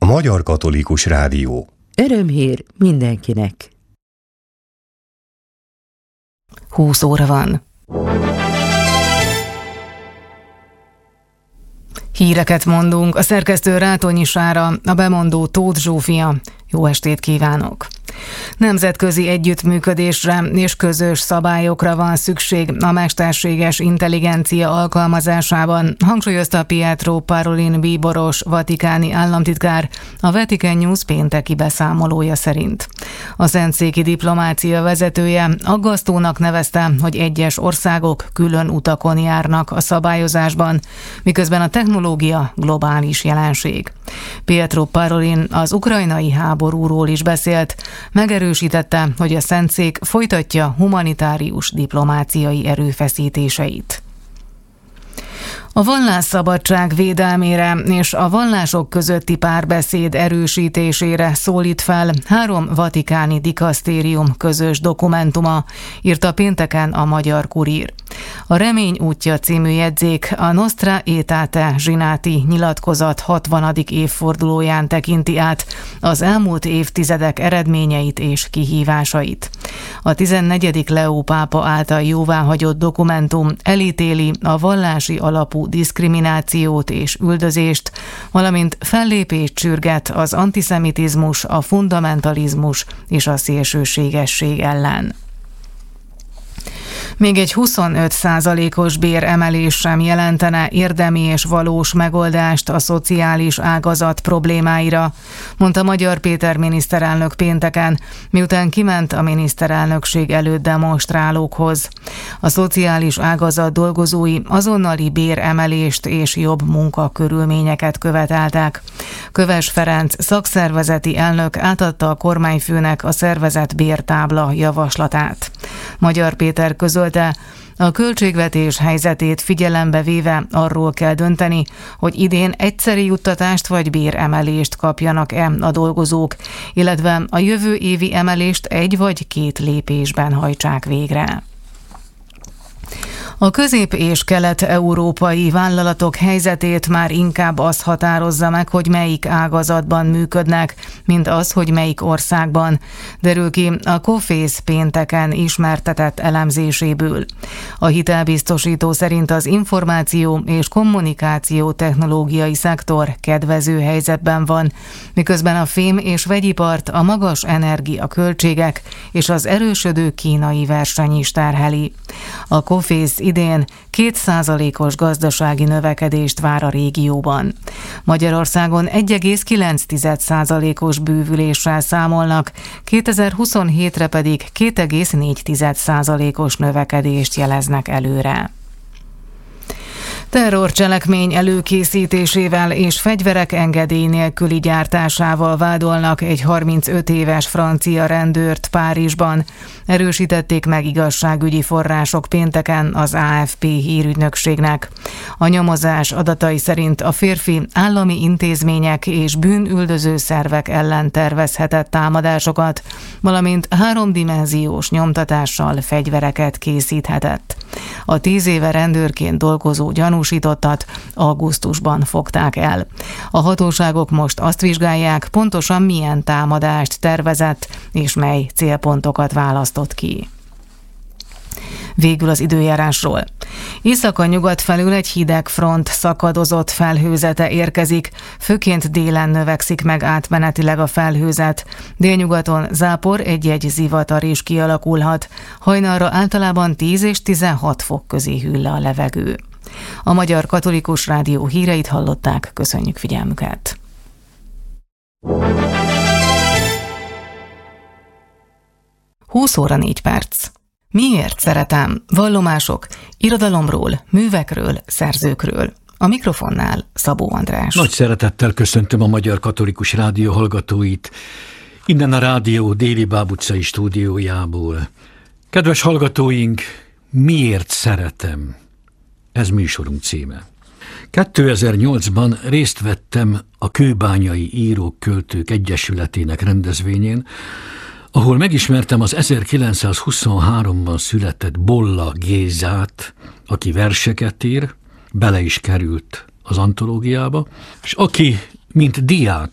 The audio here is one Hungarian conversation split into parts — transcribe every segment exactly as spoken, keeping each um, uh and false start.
Magyar Katolikus Rádió. Örömhír mindenkinek. húsz óra van. Híreket mondunk, a szerkesztő Rátonyi Sára, a bemondó Tóth Zsófia. Jó estét kívánok! Nemzetközi együttműködésre és közös szabályokra van szükség a mesterséges intelligencia alkalmazásában, hangsúlyozta Pietro Parolin bíboros vatikáni államtitkár a Vatican News pénteki beszámolója szerint. A szentszéki diplomácia vezetője aggasztónak nevezte, hogy egyes országok külön utakon járnak a szabályozásban, miközben a technológia globális jelenség. Pietro Parolin az ukrajnai háborúról is beszélt, megerősítette, hogy a szentszék folytatja humanitárius diplomáciai erőfeszítéseit. A vallásszabadság védelmére és a vallások közötti párbeszéd erősítésére szólít fel három vatikáni dikasztérium közös dokumentuma, írta pénteken a Magyar Kurír. A Remény útja című jegyzék a Nostra Aetate Zsináti nyilatkozat hatvanadik évfordulóján tekinti át az elmúlt évtizedek eredményeit és kihívásait. A tizennegyedik Leó pápa által jóváhagyott dokumentum elítéli a vallási alapú diszkriminációt és üldözést, valamint fellépést sürget az antiszemitizmus, a fundamentalizmus és a szélsőségesség ellen. Még egy huszonöt százalékos béremelés sem jelentene érdemi és valós megoldást a szociális ágazat problémáira, mondta Magyar Péter miniszterelnök pénteken, miután kiment a miniszterelnökség előtt demonstrálókhoz. A szociális ágazat dolgozói azonnali béremelést és jobb munkakörülményeket követeltek. Köves Ferenc szakszervezeti elnök átadta a kormányfőnek a szervezet bértábla javaslatát. Magyar Péter közölte, a költségvetés helyzetét figyelembe véve arról kell dönteni, hogy idén egyszeri juttatást vagy béremelést kapjanak-e a dolgozók, illetve a jövő évi emelést egy vagy két lépésben hajtsák végre. A közép- és kelet-európai vállalatok helyzetét már inkább az határozza meg, hogy melyik ágazatban működnek, mint az, hogy melyik országban, derül ki a Coface pénteken ismertetett elemzéséből. A hitelbiztosító szerint az információ és kommunikáció technológiai szektor kedvező helyzetben van, miközben a fém- és vegyipart a magas energiaköltségek és az erősödő kínai verseny is terheli. A Coface idén két százalékos gazdasági növekedést vár a régióban. Magyarországon egy egész kilenc százalékos bővüléssel számolnak, kétezer-huszonhétre pedig két egész négy százalékos növekedést jeleznek előre. Terrorcselekmény előkészítésével és fegyverek engedély nélküli gyártásával vádolnak egy harmincöt éves francia rendőrt Párizsban. Erősítették meg igazságügyi források pénteken az á ef pé hírügynökségnek. A nyomozás adatai szerint a férfi állami intézmények és bűnüldöző szervek ellen tervezhetett támadásokat, valamint háromdimenziós nyomtatással fegyvereket készíthetett. A tíz éve rendőrként dolgozó gyanúsítottat augusztusban fogták el. A hatóságok most azt vizsgálják, pontosan milyen támadást tervezett, és mely célpontokat választott ki. Végül az időjárásról. Észak-nyugat felül egy hideg front szakadozott felhőzete érkezik, főként délen növekszik meg átmenetileg a felhőzet. Délnyugaton zápor, egy-egy zivatar is kialakulhat. Hajnalra általában tíz és tizenhat fok közé hűl le a levegő. A Magyar Katolikus Rádió híreit hallották, köszönjük figyelmüket! húsz óra négy perc. Miért szeretem? Vallomások, irodalomról, művekről, szerzőkről. A mikrofonnál Szabó András. Nagy szeretettel köszöntöm a Magyar Katolikus Rádió hallgatóit, innen a rádió déli Báb utcai stúdiójából. Kedves hallgatóink, miért szeretem? Ez műsorunk címe. kétezer-nyolcban részt vettem a Kőbányai Írók Költők Egyesületének rendezvényén, ahol megismertem az ezerkilencszázhuszonháromban született Bolla Gézát, aki verseket ír, bele is került az antológiába, és aki, mint diák,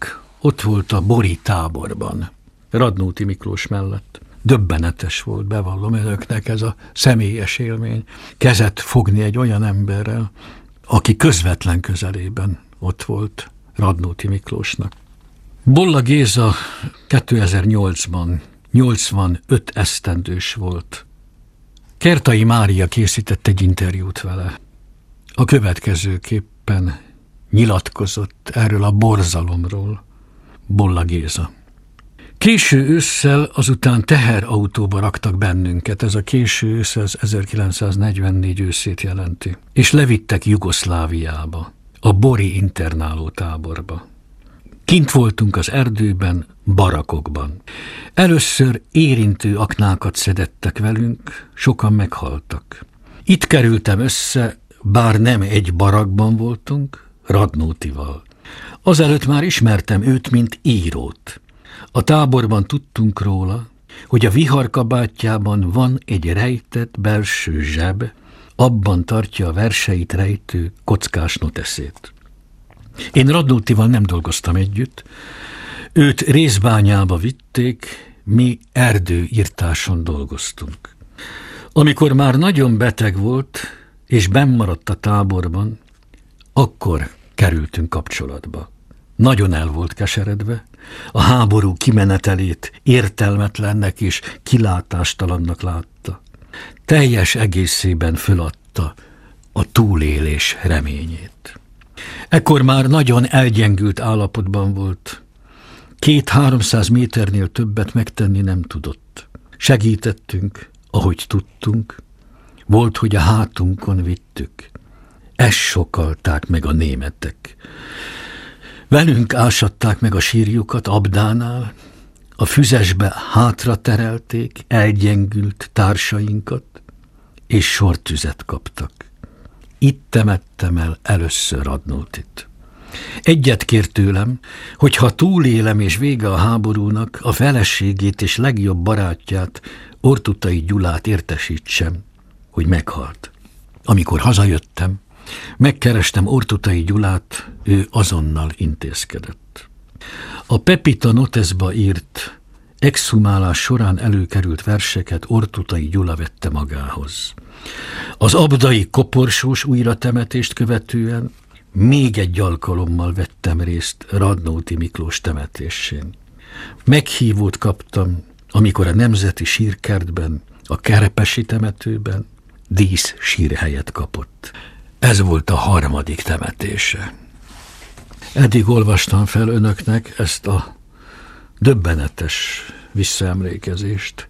ott volt a Bori táborban, Radnóti Miklós mellett. Döbbenetes volt, bevallom önöknek, ez a személyes élmény. Kezet fogni egy olyan emberrel, aki közvetlen közelében ott volt Radnóti Miklósnak. Bolla Géza kétezer-nyolcban nyolcvanöt esztendős volt. Kertai Mária készített egy interjút vele. A következőképpen nyilatkozott erről a borzalomról Bolla Géza. Késő ősszel azután teherautóba raktak bennünket, ez a késő ősz az ezerkilencszáznegyvennégy őszét jelenti, és levittek Jugoszláviába, a Bori internáló táborba. Kint voltunk az erdőben, barakokban. Először érintő aknákat szedettek velünk, sokan meghaltak. Itt kerültem össze, bár nem egy barakban voltunk, Radnótival. Azelőtt már ismertem őt, mint írót. A táborban tudtunk róla, hogy a viharkabátjában van egy rejtett belső zseb, abban tartja a verseit rejtő kockás noteszét. Én Radnótival nem dolgoztam együtt, őt Részbányába vitték, mi erdőírtáson dolgoztunk. Amikor már nagyon beteg volt, és bennmaradt a táborban, akkor kerültünk kapcsolatba. Nagyon el volt keseredve, a háború kimenetelét értelmetlennek és kilátástalannak látta. Teljes egészében föladta a túlélés reményét. Ekkor már nagyon elgyengült állapotban volt. Két-háromszáz méternél többet megtenni nem tudott. Segítettünk, ahogy tudtunk. Volt, hogy a hátunkon vittük. Ezt sokalták meg a németek. Velünk ásatták meg a sírjukat Abdánál, a füzesbe hátra terelték elgyengült társainkat, és sortüzet kaptak. Itt temettem el először Radnótit. Egyet kért tőlem, hogy ha túlélem és vége a háborúnak, a feleségét és legjobb barátját, Ortutay Gyulát értesítsem, hogy meghalt. Amikor hazajöttem, megkerestem Ortutay Gyulát, ő azonnal intézkedett. A Pepita Noteszba írt, exhumálás során előkerült verseket Ortutay Gyula vette magához. Az abdai koporsós újratemetést követően még egy alkalommal vettem részt Radnóti Miklós temetésén. Meghívót kaptam, amikor a Nemzeti Sírkertben, a Kerepesi temetőben dísz sírhelyet kapott. Ez volt a harmadik temetése. Eddig olvastam fel önöknek ezt a döbbenetes visszaemlékezést.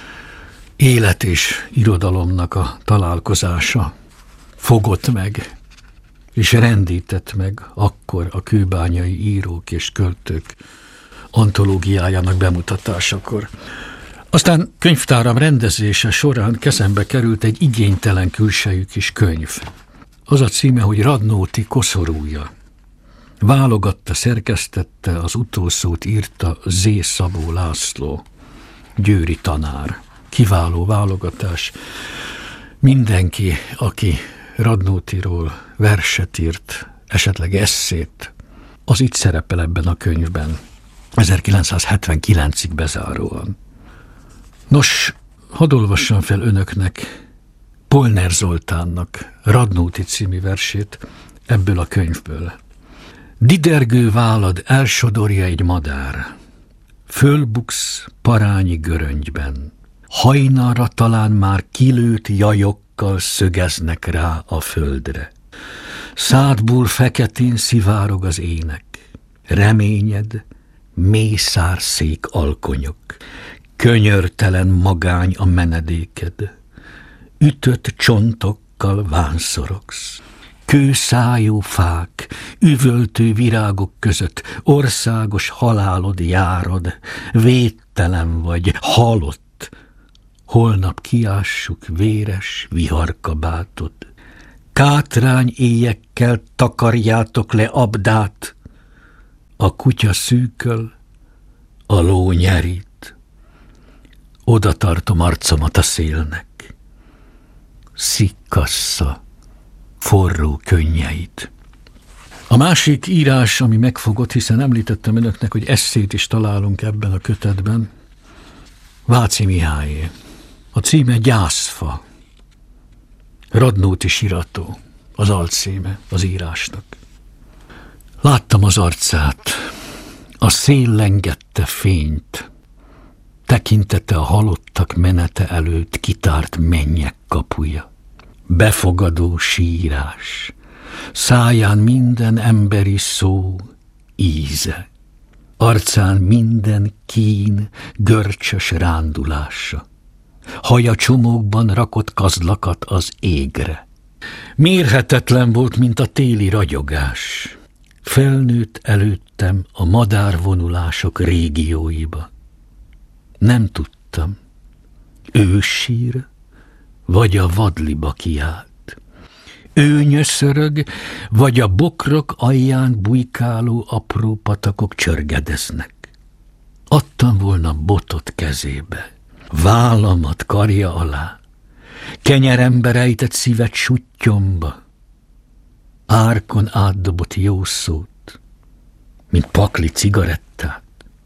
Élet és irodalomnak a találkozása fogott meg, és rendített meg akkor a kőbányai írók és költők antológiájának bemutatásakor. Aztán könyvtáram rendezése során kezembe került egy igénytelen külsejű kis könyv. Az a címe, hogy Radnóti koszorúja. Válogatta, szerkesztette, az utolsót írta Z. Szabó László, győri tanár. Kiváló válogatás. Mindenki, aki Radnótiról verset írt, esetleg esszét, az itt szerepel ebben a könyvben, ezerkilencszázhetvenkilencig bezáróan. Nos, hadd olvassam fel önöknek Polner Zoltánnak Radnóti című versét ebből a könyvből. Didergő vállad elsodorja egy madár, fölbuksz parányi göröngyben, hajnalra talán már kilőtt jajokkal szögeznek rá a földre. Szádból feketén szivárog az ének, reményed, mészárszék alkonyok, könyörtelen magány a menedéked, ütött csontokkal vánszorogsz. Kőszájú fák, üvöltő virágok között országos halálod járod, védtelen vagy, halott. Holnap kiássuk véres viharkabátod. Kátrány éjekkel takarjátok le Abdát, a kutya szűköl, a ló nyerít. Oda tartom arcomat a szélnek, szikkassza forró könnyeit. A másik írás, ami megfogott, hiszen említettem önöknek, hogy esszét is találunk ebben a kötetben, Váci Mihályé. A címe Gyászfa. Radnóti Sirató, az alcíme az írásnak. Láttam az arcát, a szél lengette fényt, tekintete a halottak menete előtt kitárt mennyek kapuja. Befogadó sírás, száján minden emberi szó íze, arcán minden kín görcsös rándulása, haja csomókban rakott kazlakat az égre. Mérhetetlen volt, mint a téli ragyogás. Felnőtt előttem a madárvonulások régióiba. Nem tudtam, ő sír, vagy a vadliba kiált. Ő nyöszörög, vagy a bokrok alján bujkáló apró patakok csörgedeznek. Adtam volna botot kezébe, vállamat karja alá, kenyerembe rejtett szívet suttyomba, árkon átdobott jó szót, mint pakli cigarettát.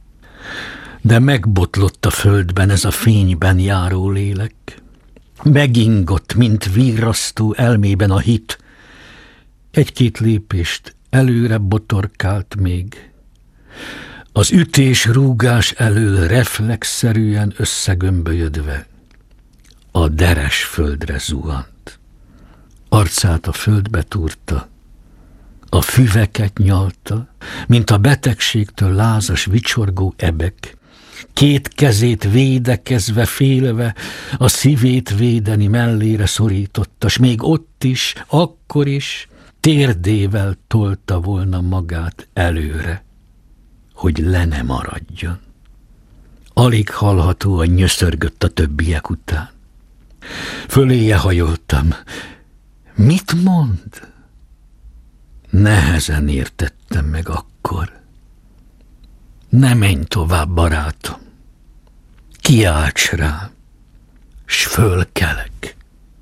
De megbotlott a földben ez a fényben járó lélek, megingott, mint virrasztó elmében a hit. Egy-két lépést előre botorkált még. Az ütés-rúgás elől reflexzerűen összegömbölyödve a deres földre zuhant. Arcát a földbe túrta, a füveket nyalta, mint a betegségtől lázas vicsorgó ebek, két kezét védekezve, félve, a szívét védeni mellére szorította, s még ott is, akkor is térdével tolta volna magát előre, hogy le ne maradjon. Alig hallhatóan nyöszörgött a többiek után. Föléje hajoltam. Mit mond? Nehezen értettem meg akkor. Ne menj tovább, barátom. Kiálts rám, s fölkelek.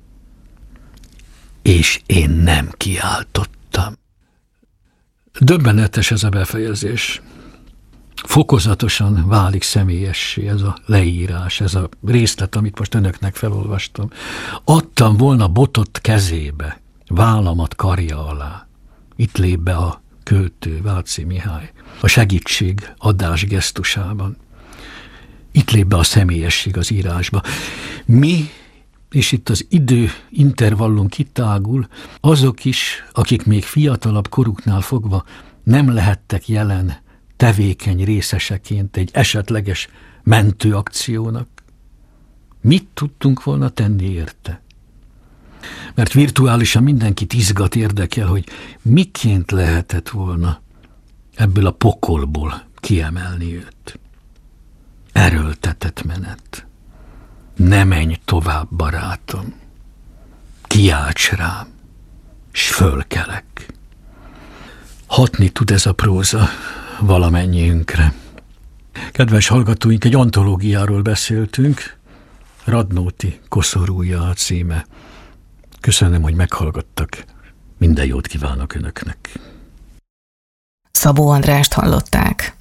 És én nem kiáltottam. Döbbenetes ez a befejezés. Fokozatosan válik személyessé ez a leírás, ez a részlet, amit most önöknek felolvastam. Adtam volna botot kezébe, vállamat karja alá. Itt lép be a költő, Váci Mihály, a segítség adás gesztusában. Itt lép be a személyesség az írásba. Mi, és itt az idő intervallum kitágul, azok is, akik még fiatalabb koruknál fogva nem lehettek jelen tevékeny részeseként egy esetleges mentőakciónak. Mit tudtunk volna tenni érte? Mert virtuálisan mindenkit izgat, érdekel, hogy miként lehetett volna ebből a pokolból kiemelni őt. Erőltetett menet. Ne menj tovább, barátom. Kiálts rám, s fölkelek. Hatni tud ez a próza valamennyiünkre. Kedves hallgatóink, egy antológiáról beszéltünk, Radnóti Koszorúja a címe. Köszönöm, hogy meghallgattak. Minden jót kívánok önöknek. Szabó Andrást hallották.